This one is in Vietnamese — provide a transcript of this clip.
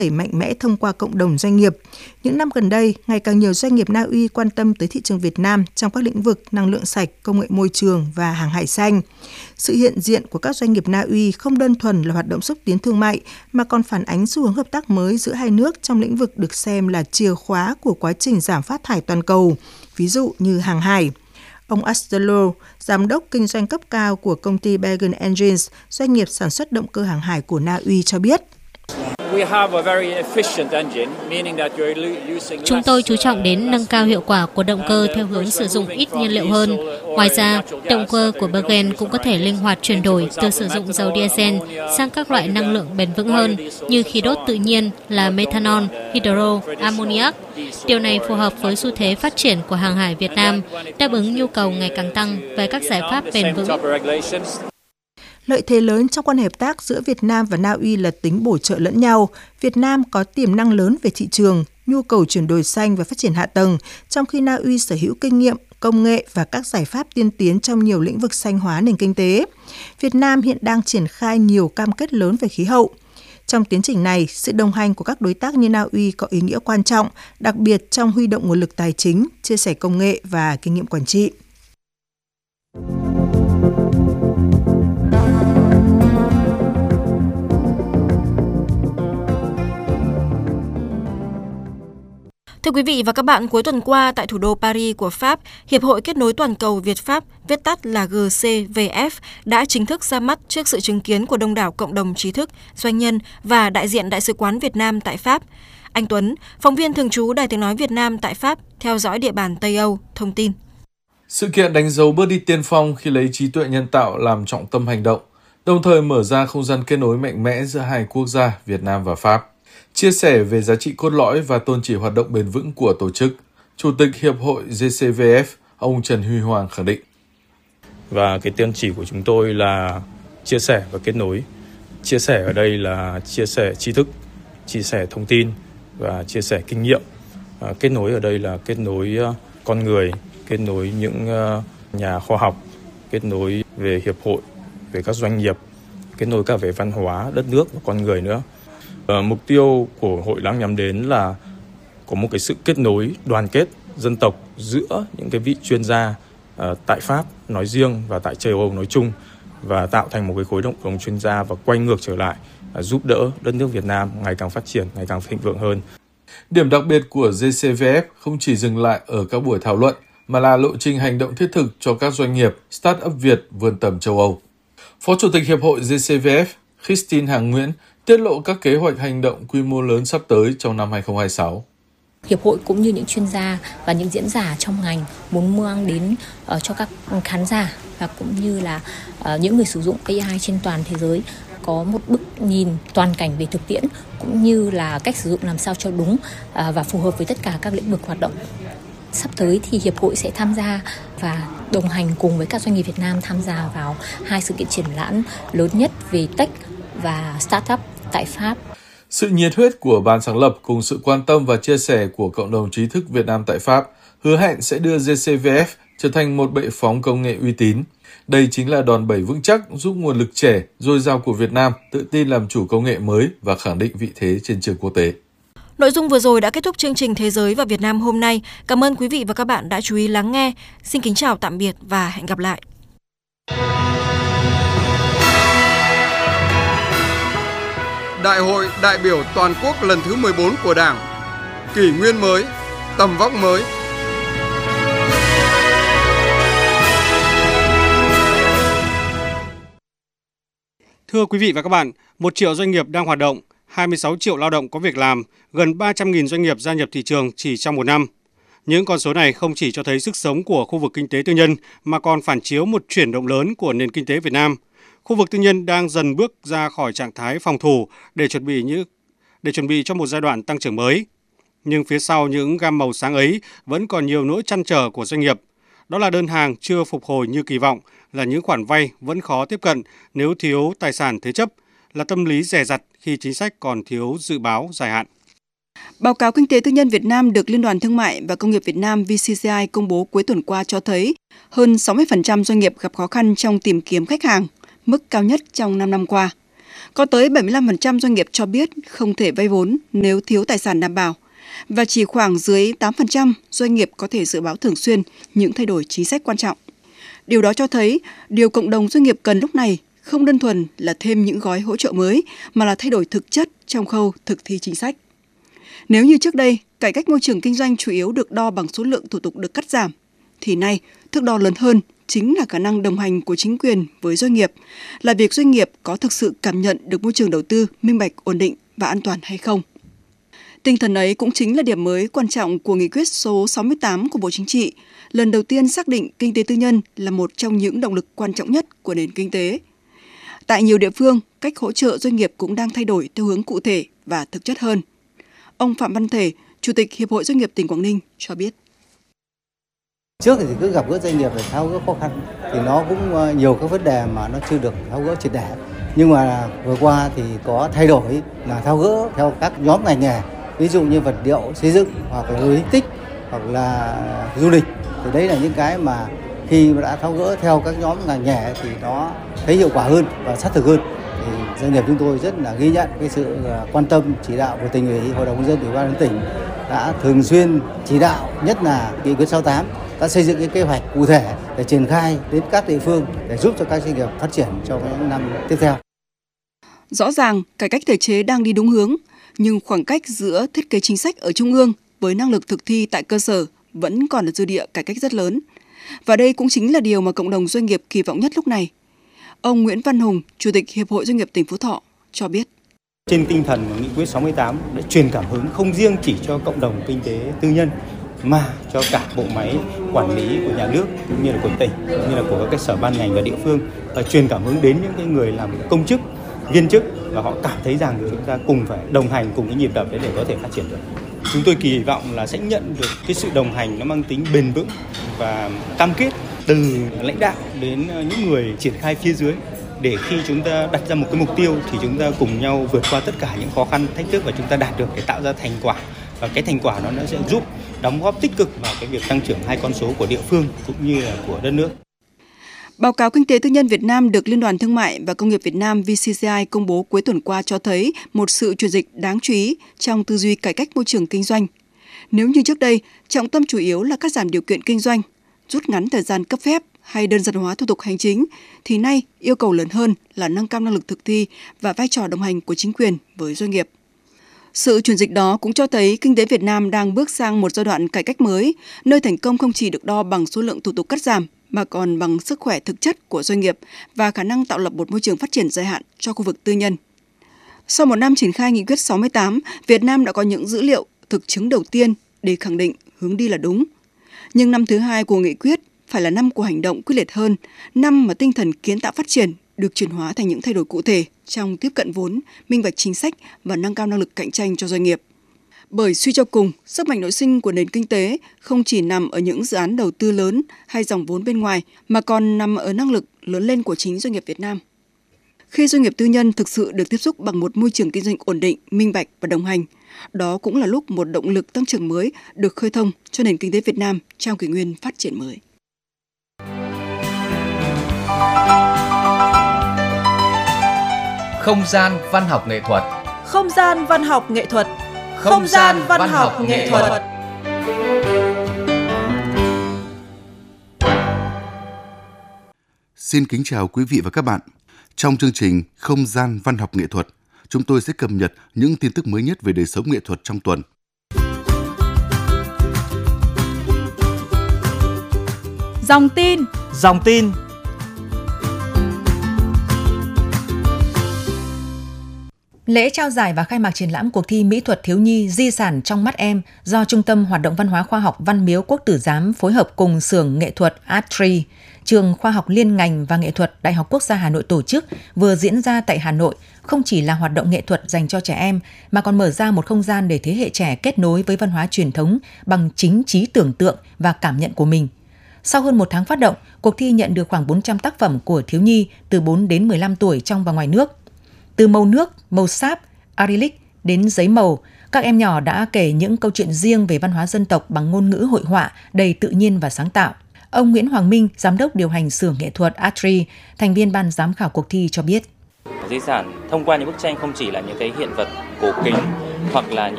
đẩy mạnh mẽ thông qua cộng đồng doanh nghiệp. Những năm gần đây, ngày càng nhiều doanh nghiệp Na Uy quan tâm tới thị trường Việt Nam trong các lĩnh vực năng lượng sạch, công nghệ môi trường và hàng hải xanh. Sự hiện diện của các doanh nghiệp Na Uy không đơn thuần là hoạt động xúc tiến thương mại mà còn phản ánh xu hướng hợp tác mới giữa hai nước trong lĩnh vực được xem là chìa khóa của quá trình giảm phát thải toàn cầu, ví dụ như hàng hải. Ông Astelo, giám đốc kinh doanh cấp cao của công ty Bergen Engines, doanh nghiệp sản xuất động cơ hàng hải của Na Uy cho biết. Chúng tôi chú trọng đến nâng cao hiệu quả của động cơ theo hướng sử dụng ít nhiên liệu hơn. Ngoài ra, động cơ của Bergen cũng có thể linh hoạt chuyển đổi từ sử dụng dầu diesel sang các loại năng lượng bền vững hơn như khí đốt tự nhiên là methanol, hydro, ammoniac. Điều này phù hợp với xu thế phát triển của hàng hải Việt Nam, đáp ứng nhu cầu ngày càng tăng về các giải pháp bền vững. Lợi thế lớn trong quan hệ hợp tác giữa Việt Nam và Na Uy là tính bổ trợ lẫn nhau. Việt Nam có tiềm năng lớn về thị trường, nhu cầu chuyển đổi xanh và phát triển hạ tầng, trong khi Na Uy sở hữu kinh nghiệm, công nghệ và các giải pháp tiên tiến trong nhiều lĩnh vực xanh hóa nền kinh tế. Việt Nam hiện đang triển khai nhiều cam kết lớn về khí hậu. Trong tiến trình này, sự đồng hành của các đối tác như Na Uy có ý nghĩa quan trọng, đặc biệt trong huy động nguồn lực tài chính, chia sẻ công nghệ và kinh nghiệm quản trị. Thưa quý vị và các bạn, cuối tuần qua tại thủ đô Paris của Pháp, Hiệp hội Kết nối Toàn cầu Việt-Pháp, viết tắt là GCVF, đã chính thức ra mắt trước sự chứng kiến của đông đảo cộng đồng trí thức, doanh nhân và đại diện Đại sứ quán Việt Nam tại Pháp. Anh Tuấn, phóng viên thường trú Đài Tiếng nói Việt Nam tại Pháp, theo dõi địa bàn Tây Âu, thông tin. Sự kiện đánh dấu bước đi tiên phong khi lấy trí tuệ nhân tạo làm trọng tâm hành động, đồng thời mở ra không gian kết nối mạnh mẽ giữa hai quốc gia Việt Nam và Pháp. Chia sẻ về giá trị cốt lõi và tôn chỉ hoạt động bền vững của tổ chức, Chủ tịch Hiệp hội GCVF, ông Trần Huy Hoàng khẳng định. Và cái tôn chỉ của chúng tôi là chia sẻ và kết nối. Chia sẻ ở đây là chia sẻ tri thức, chia sẻ thông tin và chia sẻ kinh nghiệm. Kết nối ở đây là kết nối con người, kết nối những nhà khoa học, kết nối về hiệp hội, về các doanh nghiệp, kết nối cả về văn hóa, đất nước và con người nữa. Mục tiêu của hội đang nhắm đến là có một cái sự kết nối đoàn kết dân tộc giữa những cái vị chuyên gia tại Pháp nói riêng và tại châu Âu nói chung, và tạo thành một cái khối động đồng chuyên gia và quay ngược trở lại giúp đỡ đất nước Việt Nam ngày càng phát triển, ngày càng thịnh vượng hơn. Điểm đặc biệt của GCVF không chỉ dừng lại ở các buổi thảo luận mà là lộ trình hành động thiết thực cho các doanh nghiệp start-up Việt vươn tầm châu Âu. Phó Chủ tịch Hiệp hội GCVF Christine Hàng Nguyễn tiết lộ các kế hoạch hành động quy mô lớn sắp tới trong năm 2026. Hiệp hội cũng như những chuyên gia và những diễn giả trong ngành muốn mang đến cho các khán giả và cũng như là những người sử dụng AI trên toàn thế giới có một bức nhìn toàn cảnh về thực tiễn cũng như là cách sử dụng làm sao cho đúng và phù hợp với tất cả các lĩnh vực hoạt động. Sắp tới thì Hiệp hội sẽ tham gia và đồng hành cùng với các doanh nghiệp Việt Nam tham gia vào 2 sự kiện triển lãm lớn nhất về tech và startup tại Pháp. Sự nhiệt huyết của ban sáng lập cùng sự quan tâm và chia sẻ của cộng đồng trí thức Việt Nam tại Pháp hứa hẹn sẽ đưa GCVF trở thành một bệ phóng công nghệ uy tín. Đây chính là đòn bẩy vững chắc giúp nguồn lực trẻ, dồi dào của Việt Nam tự tin làm chủ công nghệ mới và khẳng định vị thế trên trường quốc tế. Nội dung vừa rồi đã kết thúc chương trình Thế giới và Việt Nam hôm nay. Cảm ơn quý vị và các bạn đã chú ý lắng nghe. Xin kính chào tạm biệt và hẹn gặp lại. Đại hội đại biểu toàn quốc lần thứ 14 của Đảng, kỷ nguyên mới, tầm vóc mới. Thưa quý vị và các bạn, 1 triệu doanh nghiệp đang hoạt động, 26 triệu lao động có việc làm, gần 300.000 doanh nghiệp gia nhập thị trường chỉ trong một năm. Những con số này không chỉ cho thấy sức sống của khu vực kinh tế tư nhân mà còn phản chiếu một chuyển động lớn của nền kinh tế Việt Nam. Khu vực tư nhân đang dần bước ra khỏi trạng thái phòng thủ để chuẩn bị cho một giai đoạn tăng trưởng mới. Nhưng phía sau những gam màu sáng ấy vẫn còn nhiều nỗi trăn trở của doanh nghiệp. Đó là đơn hàng chưa phục hồi như kỳ vọng, là những khoản vay vẫn khó tiếp cận nếu thiếu tài sản thế chấp, là tâm lý dè dặt khi chính sách còn thiếu dự báo dài hạn. Báo cáo Kinh tế Tư nhân Việt Nam được Liên đoàn Thương mại và Công nghiệp Việt Nam VCCI công bố cuối tuần qua cho thấy hơn 60% doanh nghiệp gặp khó khăn trong tìm kiếm khách hàng, mức cao nhất trong 5 năm qua. Có tới 75% doanh nghiệp cho biết không thể vay vốn nếu thiếu tài sản đảm bảo, và chỉ khoảng dưới 8% doanh nghiệp có thể dự báo thường xuyên những thay đổi chính sách quan trọng. Điều đó cho thấy điều cộng đồng doanh nghiệp cần lúc này không đơn thuần là thêm những gói hỗ trợ mới, mà là thay đổi thực chất trong khâu thực thi chính sách. Nếu như trước đây, cải cách môi trường kinh doanh chủ yếu được đo bằng số lượng thủ tục được cắt giảm, thì nay thước đo lớn hơn chính là khả năng đồng hành của chính quyền với doanh nghiệp, là việc doanh nghiệp có thực sự cảm nhận được môi trường đầu tư minh bạch, ổn định và an toàn hay không. Tinh thần ấy cũng chính là điểm mới quan trọng của nghị quyết số 68 của Bộ Chính trị, lần đầu tiên xác định kinh tế tư nhân là một trong những động lực quan trọng nhất của nền kinh tế. Tại nhiều địa phương, cách hỗ trợ doanh nghiệp cũng đang thay đổi theo hướng cụ thể và thực chất hơn. Ông Phạm Văn Thể, Chủ tịch Hiệp hội Doanh nghiệp tỉnh Quảng Ninh cho biết. Trước thì cứ gặp gỡ doanh nghiệp để tháo gỡ khó khăn thì nó cũng nhiều các vấn đề mà nó chưa được tháo gỡ triệt để. Nhưng mà vừa qua thì có thay đổi là tháo gỡ theo các nhóm ngành nghề, ví dụ như vật liệu xây dựng hoặc là logistics hoặc là du lịch. Thì đấy là những cái mà khi mà đã tháo gỡ theo các nhóm ngành nghề thì nó thấy hiệu quả hơn và sát thực hơn. Thì doanh nghiệp chúng tôi rất là ghi nhận cái sự quan tâm chỉ đạo của Tỉnh ủy, Hội đồng nhân dân Ủy ban nhân dân tỉnh đã thường xuyên chỉ đạo, nhất là nghị quyết 68 đã xây dựng cái kế hoạch cụ thể để triển khai đến các địa phương để giúp cho các doanh nghiệp phát triển trong những năm tiếp theo. Rõ ràng, cải cách thể chế đang đi đúng hướng, nhưng khoảng cách giữa thiết kế chính sách ở trung ương với năng lực thực thi tại cơ sở vẫn còn là dư địa cải cách rất lớn. Và đây cũng chính là điều mà cộng đồng doanh nghiệp kỳ vọng nhất lúc này. Ông Nguyễn Văn Hùng, Chủ tịch Hiệp hội Doanh nghiệp tỉnh Phú Thọ cho biết. Trên tinh thần của nghị quyết 68 đã truyền cảm hứng không riêng chỉ cho cộng đồng kinh tế tư nhân mà cho cả bộ máy quản lý của nhà nước cũng như là của tỉnh, cũng như là của các sở ban ngành và địa phương, và truyền cảm hứng đến những cái người làm công chức, viên chức, và họ cảm thấy rằng chúng ta cùng phải đồng hành cùng cái nhịp đập đấy để có thể phát triển được. Chúng tôi kỳ vọng là sẽ nhận được cái sự đồng hành nó mang tính bền vững và cam kết từ lãnh đạo đến những người triển khai phía dưới, để khi chúng ta đặt ra một cái mục tiêu thì chúng ta cùng nhau vượt qua tất cả những khó khăn, thách thức và chúng ta đạt được để tạo ra thành quả. Và cái thành quả nó sẽ giúp đóng góp tích cực vào cái việc tăng trưởng hai con số của địa phương cũng như là của đất nước. Báo cáo Kinh tế Tư nhân Việt Nam được Liên đoàn Thương mại và Công nghiệp Việt Nam VCCI công bố cuối tuần qua cho thấy một sự chuyển dịch đáng chú ý trong tư duy cải cách môi trường kinh doanh. Nếu như trước đây, trọng tâm chủ yếu là cắt giảm điều kiện kinh doanh, rút ngắn thời gian cấp phép hay đơn giản hóa thủ tục hành chính, thì nay yêu cầu lớn hơn là nâng cao năng lực thực thi và vai trò đồng hành của chính quyền với doanh nghiệp. Sự chuyển dịch đó cũng cho thấy kinh tế Việt Nam đang bước sang một giai đoạn cải cách mới, nơi thành công không chỉ được đo bằng số lượng thủ tục cắt giảm, mà còn bằng sức khỏe thực chất của doanh nghiệp và khả năng tạo lập một môi trường phát triển dài hạn cho khu vực tư nhân. Sau một năm triển khai nghị quyết 68, Việt Nam đã có những dữ liệu thực chứng đầu tiên để khẳng định hướng đi là đúng. Nhưng năm thứ hai của nghị quyết phải là năm của hành động quyết liệt hơn, năm mà tinh thần kiến tạo phát triển được chuyển hóa thành những thay đổi cụ thể trong tiếp cận vốn, minh bạch chính sách và nâng cao năng lực cạnh tranh cho doanh nghiệp. Bởi suy cho cùng, sức mạnh nội sinh của nền kinh tế không chỉ nằm ở những dự án đầu tư lớn hay dòng vốn bên ngoài, mà còn nằm ở năng lực lớn lên của chính doanh nghiệp Việt Nam. Khi doanh nghiệp tư nhân thực sự được tiếp xúc bằng một môi trường kinh doanh ổn định, minh bạch và đồng hành, đó cũng là lúc một động lực tăng trưởng mới được khơi thông cho nền kinh tế Việt Nam trong kỷ nguyên phát triển mới. Không gian văn học nghệ thuật. Không gian văn học nghệ thuật. Không gian văn học nghệ thuật. Xin kính chào quý vị và các bạn. Trong chương trình Không gian văn học nghệ thuật, chúng tôi sẽ cập nhật những tin tức mới nhất về đời sống nghệ thuật trong tuần. Dòng tin. Lễ trao giải và khai mạc triển lãm cuộc thi mỹ thuật thiếu nhi Di sản trong mắt em do Trung tâm Hoạt động Văn hóa Khoa học Văn miếu Quốc tử giám phối hợp cùng xưởng nghệ thuật Art3, Trường Khoa học Liên ngành và Nghệ thuật Đại học Quốc gia Hà Nội tổ chức vừa diễn ra tại Hà Nội không chỉ là hoạt động nghệ thuật dành cho trẻ em mà còn mở ra một không gian để thế hệ trẻ kết nối với văn hóa truyền thống bằng chính trí tưởng tượng và cảm nhận của mình. Sau hơn một tháng phát động, cuộc thi nhận được khoảng 400 tác phẩm của thiếu nhi từ 4 đến 15 tuổi trong và ngoài nước. Từ màu nước, màu sáp, acrylic đến giấy màu, các em nhỏ đã kể những câu chuyện riêng về văn hóa dân tộc bằng ngôn ngữ hội họa đầy tự nhiên và sáng tạo. Ông Nguyễn Hoàng Minh, giám đốc điều hành xưởng nghệ thuật Art3, thành viên ban giám khảo cuộc thi cho biết. di sản thông qua những bức tranh không chỉ là những cái hiện vật cổ kính hoặc là những